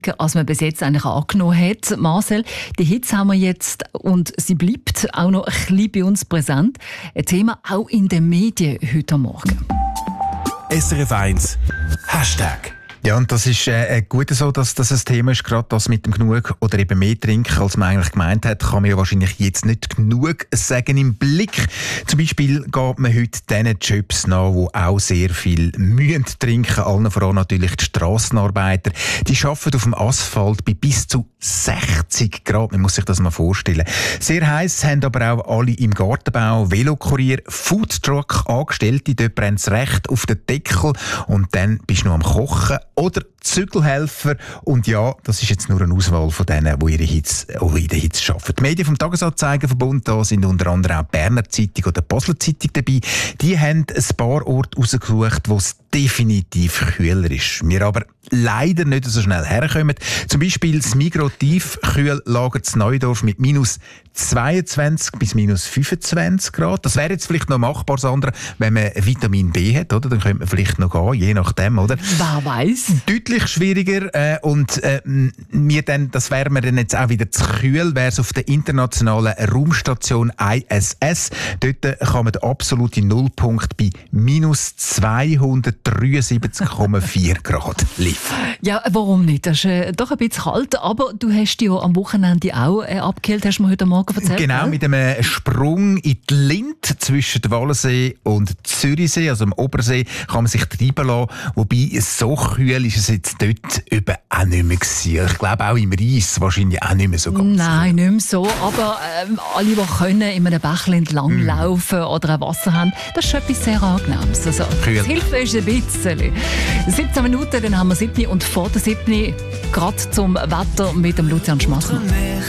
als man bis jetzt eigentlich angenommen hat. Marcel, die Hitze haben wir jetzt und sie bleibt auch noch ein bisschen bei uns präsent. Ein Thema auch in den Medien heute Morgen. SRF 1 Hashtag. Ja, und das ist gut so, dass das ein Thema ist, gerade das mit dem genug oder eben mehr trinken, als man eigentlich gemeint hat, kann man ja wahrscheinlich jetzt nicht genug sagen im Blick. Zum Beispiel geht man heute diesen Jobs nach, die auch sehr viel müssen trinken, allen voran natürlich die Strassenarbeiter. Die arbeiten auf dem Asphalt bei bis zu 60 Grad, man muss sich das mal vorstellen. Sehr heiß haben aber auch alle im Gartenbau, Velokurier, Foodtruck, Angestellte, dort brennt es recht auf den Deckel und dann bist du noch am Kochen. Oder Zügelhelfer. Und ja, das ist jetzt nur eine Auswahl von denen, die in der Hitze arbeiten. Die Medien vom Tagesanzeigerverbund, da sind unter anderem auch die Berner Zeitung oder die Basler Zeitung dabei. Die haben ein paar Orte rausgesucht, wo es definitiv kühler ist. Wir aber leider nicht so schnell herkommen. Zum Beispiel das Migros Tiefkühllager zu Neudorf mit minus 22 bis minus 25 Grad. Das wäre jetzt vielleicht noch machbar, Sandra, wenn man Vitamin B hat, oder? Dann könnte man vielleicht noch gehen, je nachdem, oder? Wer weiss? Deutlich schwieriger das wäre mir dann jetzt auch wieder zu kühl, wäre es auf der internationalen Raumstation ISS. Dort kann man den absoluten Nullpunkt bei minus 273,4 Grad liefern. Ja, warum nicht? Das ist doch ein bisschen kalt, aber du hast dich ja am Wochenende auch abgekühlt, hast du mir heute Morgen erzählt. Genau, mit einem Sprung in die Lind zwischen dem Wallensee und Zürichsee, also dem Obersee, kann man sich treiben lassen. Wobei, so kühl ist es jetzt dort eben auch nicht mehr gewesen. Ich glaube auch im Reis wahrscheinlich auch nicht mehr so ganz. Nein, nicht mehr so. Aber alle, die können, in einem Bächlein entlang laufen oder ein Wasser haben, das ist etwas sehr Angenehmes. Also, das hilft uns ein bisschen. 17 Minuten, dann haben wir 7 und vor der 7 gerade zum Wetter mit dem Lucian Schmassmann.